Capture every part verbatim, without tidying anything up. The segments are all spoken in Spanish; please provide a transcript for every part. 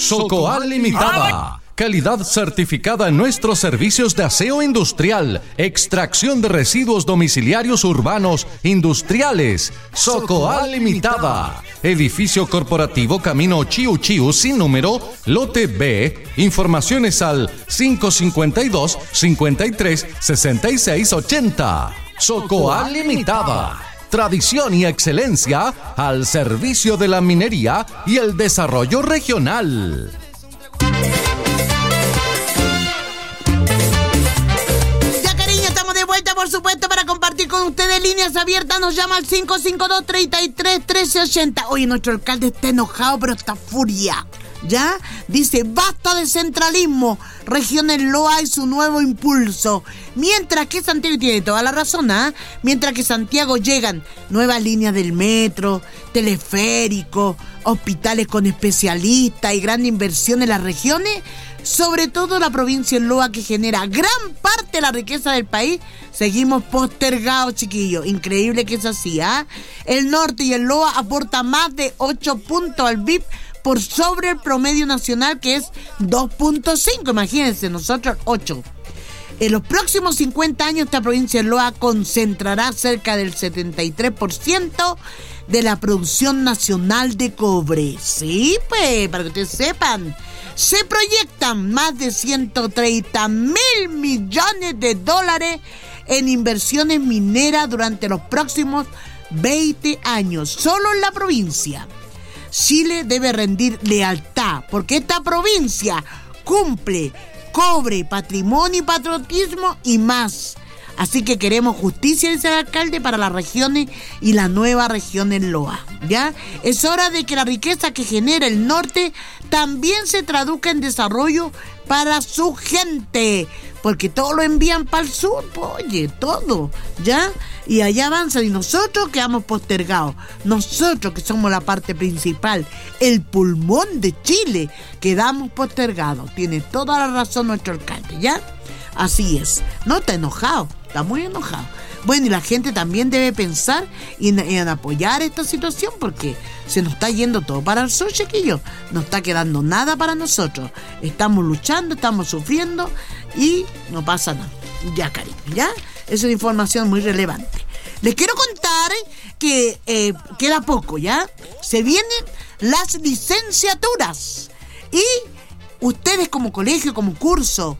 Socoal Limitada. Calidad certificada en nuestros servicios de aseo industrial, extracción de residuos domiciliarios urbanos industriales. Socoal Limitada. Edificio corporativo Camino Chiu Chiu sin número, lote B. Informaciones al cinco cinco dos, cincuenta y tres, sesenta y seis ochenta. Socoal Limitada. Tradición y excelencia al servicio de la minería y el desarrollo regional. Por supuesto, para compartir con ustedes líneas abiertas, nos llama al cinco cinco dos, treinta y tres, trece ochenta. Oye, nuestro alcalde está enojado, pero está furia. ¿Ya? Dice, basta de centralismo, Regiones Loa y su nuevo impulso. Mientras que Santiago, tiene toda la razón, ¿ah? ¿eh? Mientras que Santiago llegan nuevas líneas del metro, teleférico, hospitales con especialistas y gran inversión en las regiones, sobre todo la provincia de Loa, que genera gran parte de la riqueza del país, seguimos postergados, chiquillos. Increíble que es así, ¿ah? ¿eh? El norte y el Loa aportan más de ocho puntos al B I P por sobre el promedio nacional, que es dos punto cinco. Imagínense, nosotros ocho. En los próximos cincuenta años, esta provincia de Loa concentrará cerca del setenta y tres por ciento de la producción nacional de cobre. Sí, pues, para que ustedes sepan. Se proyectan más de ciento treinta mil millones de dólares en inversiones mineras durante los próximos veinte años, solo en la provincia. Chile debe rendir lealtad, porque esta provincia cumple cobre, patrimonio y patriotismo y más. Así que queremos justicia, dice el alcalde, para las regiones y la nueva región en Loa, ¿ya? Es hora de que la riqueza que genera el norte también se traduzca en desarrollo para su gente, porque todo lo envían para el sur, oye, todo, ¿ya? Y allá avanzan y nosotros quedamos postergados. Nosotros, que somos la parte principal, el pulmón de Chile, quedamos postergados. Tiene toda la razón nuestro alcalde, ¿ya? Así es. No está enojado, está muy enojado. Bueno, y la gente también debe pensar en, en apoyar esta situación, porque se nos está yendo todo para el sur, chiquillos. No está quedando nada para nosotros. Estamos luchando, estamos sufriendo y no pasa nada. Ya, cariño, ¿ya? Es una información muy relevante. Les quiero contar que eh, queda poco, ¿ya? Se vienen las licenciaturas. Y ustedes como colegio, como curso,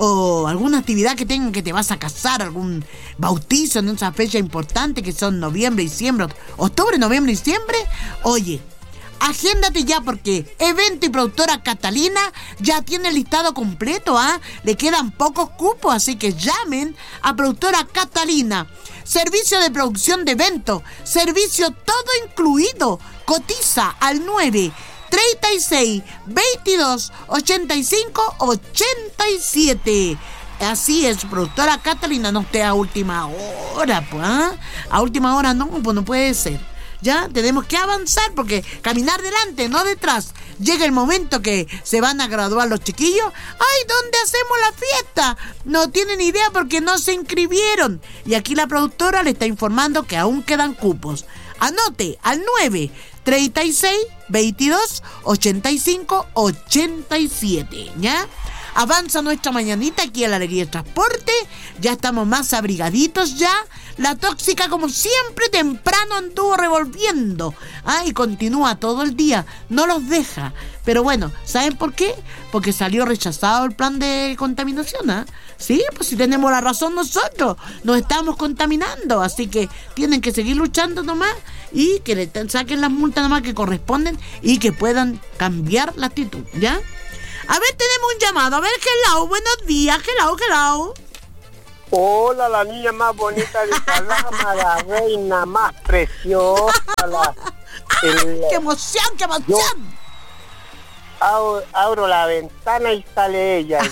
o alguna actividad que tengan, que te vas a casar, algún bautizo en esa fecha importante que son noviembre, diciembre, octubre, noviembre, diciembre, oye, agéndate ya, porque Evento y Productora Catalina ya tiene el listado completo, ¿ah? ¿eh? Le quedan pocos cupos, así que llamen a Productora Catalina. Servicio de producción de eventos, servicio todo incluido. Cotiza al nueve treinta y seis, veintidós, ochenta y cinco, ochenta y siete. Así es, Productora Catalina. No esté a última hora, pues, ¿eh? A última hora no, pues no puede ser. Ya tenemos que avanzar, porque caminar delante, no detrás. Llega el momento que se van a graduar los chiquillos. ¡Ay, dónde hacemos la fiesta! No tienen idea porque no se inscribieron. Y aquí la productora le está informando que aún quedan cupos. Anote al nueve treinta y seis, veintidós, ochenta y cinco, ochenta y siete, ¿ya? Avanza nuestra mañanita aquí a la Alegría del Transporte. Ya estamos más abrigaditos ya. La tóxica, como siempre, temprano anduvo revolviendo. Ah, y continúa todo el día. No los deja. Pero bueno, ¿saben por qué? Porque salió rechazado el plan de contaminación, ¿ah? ¿eh? Sí, pues si tenemos la razón nosotros. Nos estamos contaminando. Así que tienen que seguir luchando nomás. Y que le saquen las multas nomás que corresponden. Y que puedan cambiar la actitud, ¿ya? A ver, tenemos un llamado. A ver, hello, buenos días. Hello, hello. Hola, la niña más bonita de Calama, la reina más preciosa. La, el, ¡Qué emoción, qué emoción! Yo abro, abro la ventana y sale ella.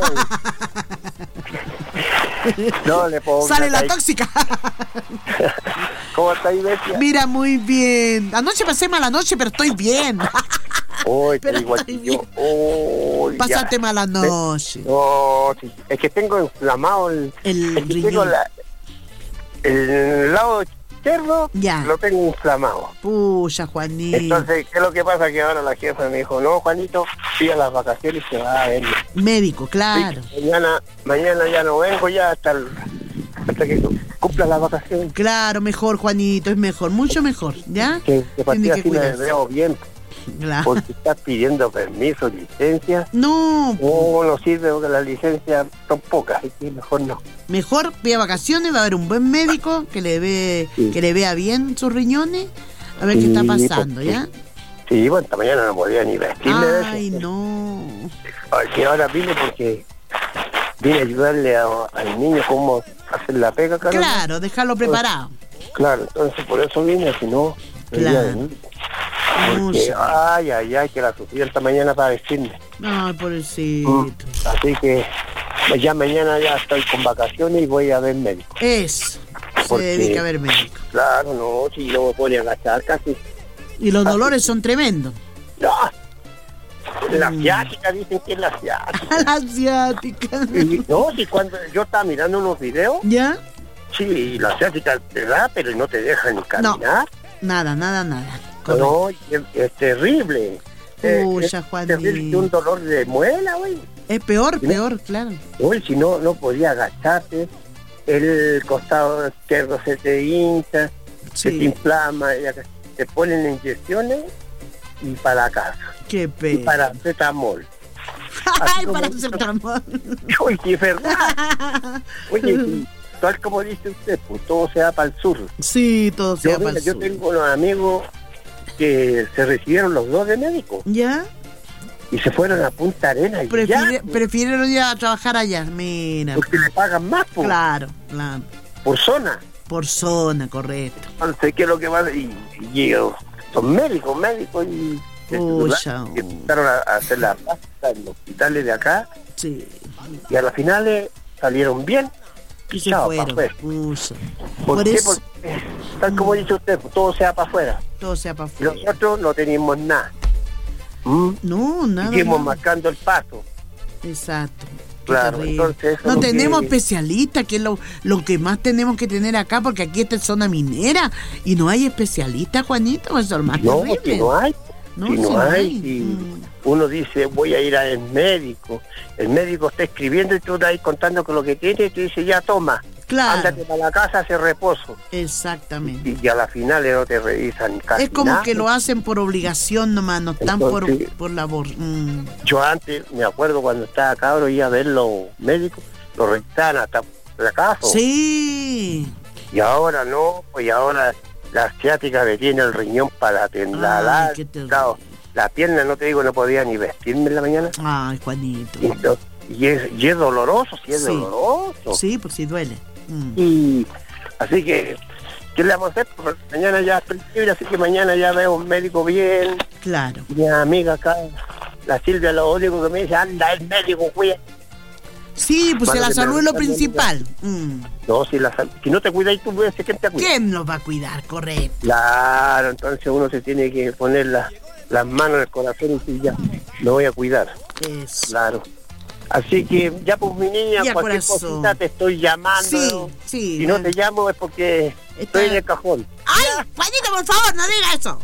No le puedo. Sale la ahí. Tóxica. ¿Cómo está ahí, bestia? Mira, muy bien. Anoche pasé mala noche, pero estoy bien. Uy, pero igual que yo. Oh, Pasaste mala noche. No, sí. Es que tengo inflamado el, el es que tengo la, el lado izquierdo ya. lo tengo inflamado. Pucha, Juanito. Entonces, ¿qué es lo que pasa? Que ahora la jefa me dijo, no, Juanito, fui a las vacaciones y se va a ver. Médico, claro. Sí, mañana, mañana ya no vengo ya hasta, el, hasta que cumpla las vacaciones. Claro, mejor, Juanito, es mejor, mucho mejor, ¿ya? Que, que partida así me cuidarse. veo bien. Claro. Porque estás pidiendo permiso, licencia. No, No, no sirve porque las licencias son pocas, así que mejor no. mejor pida vacaciones, va a haber un buen médico que le ve, Sí. que le vea bien sus riñones, a ver qué Sí, está pasando, porque- ¿ya? Sí, bueno, esta mañana no podía ni vestirme de Ay, eso. no. Ay, que ahora vine porque vine a ayudarle a- al niño cómo hacer la pega, Carol. Claro, dejarlo preparado. Claro, entonces por eso vine, si no, no iba a Claro. venir. Porque, Pucha. ay, ay, ay, que la sufrí esta mañana para vestirme. Ay, pobrecito. Mm. Así que pues ya mañana ya estoy con vacaciones y voy a ver médico. Es. Se Porque- dedica a ver médico. Claro, no, si no me pone a agachar casi. Y los dolores son tremendos. No, la Mm. asiática, dicen que es la asiática. La asiática. Y, no, si cuando yo estaba mirando unos videos, ¿Ya? sí, la asiática te da, pero no te deja ni caminar. Nada, nada, nada. No, no, es, es terrible. Eh, Pucha, es Juanito. terrible, un dolor de muela, güey. Es peor, ¿No? peor, claro. Uy, si no, no podía agacharte, el costado izquierdo se te hincha, se te Sí. inflama, y acá te ponen inyecciones y para la casa, Qué y pena. para paracetamol. Ay, como- para hacer tramón. Oye, es verdad. Oye, sí, tal como dice usted, pues todo se va para el sur. Sí, todo sea Yo, para mira, el yo sur. tengo unos amigos que se recibieron los dos de médico ¿Ya? y se fueron a Punta Arenas y Prefiere, ya, prefirieron ir a trabajar allá. Mira. porque le pagan más por, Claro, claro. por zona. Por zona, correcto. Entonces, ¿qué es lo que va? Y, y ellos son médicos, médicos y Pucha. que empezaron a, a hacer la pasta en los hospitales de acá Sí. y a las finales salieron bien. Y se Chao, fueron. pa' afuera. Pucha. ¿Por, Por qué? eso- Porque, tal como dice usted, pues, todo se va para afuera. Todo sea para Y afuera. nosotros no tenemos nada. ¿Mm? No, nada. Seguimos nada. marcando el paso. Exacto. Qué Claro, terrible. entonces eso No es lo tenemos que- especialistas, que es lo, lo que más tenemos que tener acá, porque aquí esta es zona minera y no hay especialistas, Juanito, eso es lo más No, terrible. si no hay. No, si no si no hay, hay. si Mm. uno dice voy a ir al médico, el médico está escribiendo y tú estás ahí contando con lo que tiene y tú dices ya toma, Claro. ándate para la casa, hace reposo. Exactamente. Y a la final no te revisan casi Es como nada. que lo hacen por obligación nomás, no están por, Entonces- por labor. Mm. Yo antes, me acuerdo cuando estaba cabro, iba a ver los médicos, los revisaban hasta la casa. Sí. Y ahora no, pues ahora la asiática me tiene el riñón para temblar. Ay, La, qué terrible. claro, la pierna, no te digo, no podía ni vestirme en la mañana. Ay, Juanito. Y, no- y es, y es doloroso, sí es Sí. doloroso. Sí, pues sí duele. Mm. Y así que, ¿qué le vamos a hacer? Pues mañana ya estoy libre, así que mañana ya veo un médico bien. Claro. Mi amiga acá, la Silvia, lo único que me dice, anda, el médico, cuida. Sí, pues Bueno, la que salud me- es lo principal. Mm. No, si, la, sal- si no te cuidas, tú ves quién te cuida. ¿Quién nos va a cuidar? Correcto. Claro, entonces uno se tiene que poner la- las manos en el corazón y decir, ya, me voy a cuidar. Eso. Claro. Así que ya pues mi niña, Ya, cualquier corazón. cosita te estoy llamando. Sí, ¿no? sí. Si no te llamo es porque Está- estoy en el cajón. ¡Ay, Juanito, por favor, no diga eso!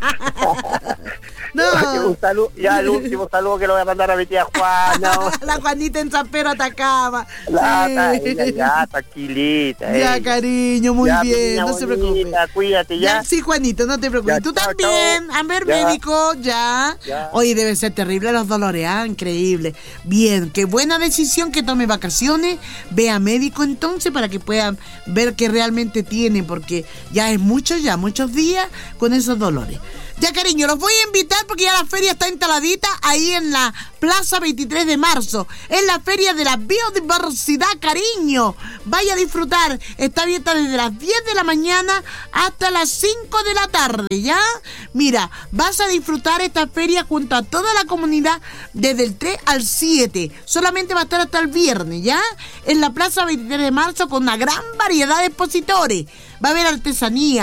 no. Un saludo, ya el último saludo que lo voy a mandar a mi tía Juana. La Juanita en San Pedro Atacama. La, Sí. ella ya, tranquilita. Ya, ella. cariño, muy Ya, mi bien, niña no se preocupe. bonita, Cuídate ya. Ya, sí, Juanito, no te preocupes. Ya, Tú chao, también, chao. a ver, Ya. médico, ya. Ya. Oye, debe ser terrible los dolores, ¿ah? Increíble. Bien, qué buena decisión que tome vacaciones. Ve a médico entonces para que puedan ver qué realmente tiene, porque ya es mucho, ya muchos días con esos dolores. Ya, cariño, los voy a invitar porque ya la feria está instaladita ahí en la Plaza veintitrés de marzo. Es la feria de la biodiversidad, cariño. Vaya a disfrutar. Está abierta desde las diez de la mañana hasta las cinco de la tarde, ¿ya? Mira, vas a disfrutar esta feria junto a toda la comunidad desde el tres al siete. Solamente va a estar hasta el viernes, ¿ya? En la Plaza veintitrés de marzo con una gran variedad de expositores. Va a haber artesanía,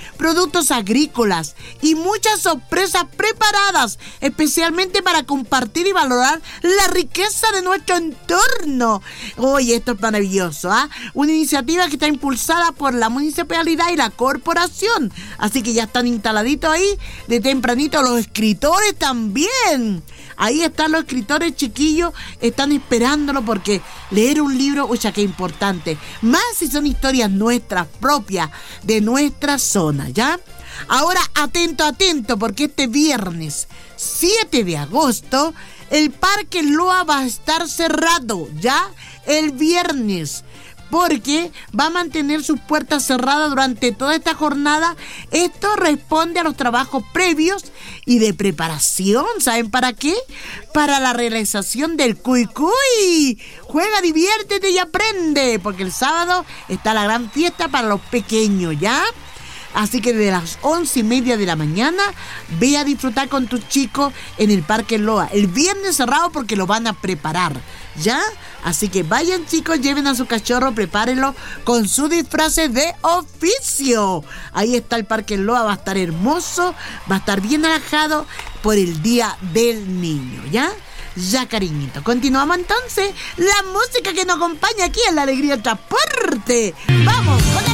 productos agrícolas y muchas sorpresas preparadas especialmente para compartir y valorar la riqueza de nuestro entorno. Oye, esto es maravilloso, ¿ah? ¿eh? Una iniciativa que está impulsada por la municipalidad y la corporación. Así que ya están instaladitos ahí de tempranito los escritores también. Ahí están los escritores, chiquillos, están esperándolo porque leer un libro, uy, qué importante. Más si son historias nuestras, propias, de nuestra zona, ¿ya? Ahora, atento, atento, porque este viernes siete de agosto, el Parque Loa va a estar cerrado, ¿ya? El viernes. Porque va a mantener sus puertas cerradas durante toda esta jornada. Esto responde a los trabajos previos y de preparación. ¿Saben para qué? Para la realización del Cuy Cuy. Juega, diviértete y aprende. Porque el sábado está la gran fiesta para los pequeños, ¿ya? Así que desde las once y media de la mañana, ve a disfrutar con tus chicos en el Parque Loa. El viernes cerrado porque lo van a preparar, ¿ya? Así que vayan, chicos, lleven a su cachorro, prepárenlo con su disfraces de oficio. Ahí está el Parque Loa, va a estar hermoso, va a estar bien alejado por el Día del Niño, ¿ya? Ya, cariñito. Continuamos entonces la música que nos acompaña aquí en La Alegría del Transporte. ¡Vamos con el